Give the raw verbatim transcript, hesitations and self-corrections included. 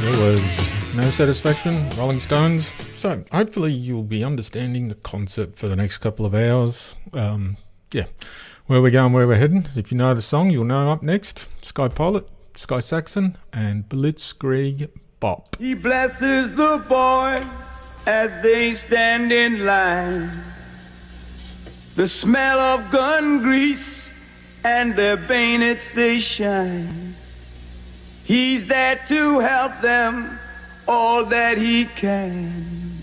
There was No Satisfaction, Rolling Stones. So hopefully you'll be understanding the concept for the next couple of hours. Um, yeah, where we're going, where we're heading. If you know the song, you'll know up next. Sky Pilot, Sky Saxon, and Blitzkrieg Bop. He blesses the boys as they stand in line. The smell of gun grease and their bayonets they shine. He's there to help them all that he can.